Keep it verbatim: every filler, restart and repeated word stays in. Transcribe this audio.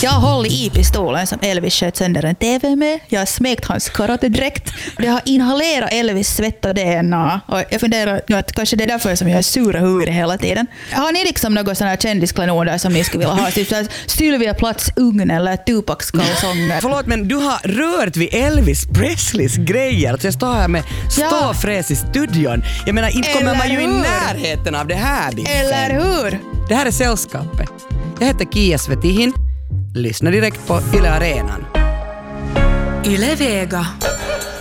Jag har hållit i pistolen som Elvis sköt sönder en T V med. Jag har smekt hans karatedräkt. Jag har inhalerat Elvis svett och D N A. Och jag funderar nu att kanske det är därför som jag är sura huvudet hela tiden. Har ni liksom något sådana här kändisklenoder som ni skulle vilja ha? Typ Sylvia Platts ugn eller Tupacs kalsonger. Förlåt, men du har rört vid Elvis Presleys grejer. Så jag står här med ståfräs i studion. Jag menar, inte kommer man ju i närheten av det här. Biffen. Eller hur? Det här är Sällskapet. Jag heter Kia Svetihin. Lyssna direkt på Yle Arenan. Yle Vega.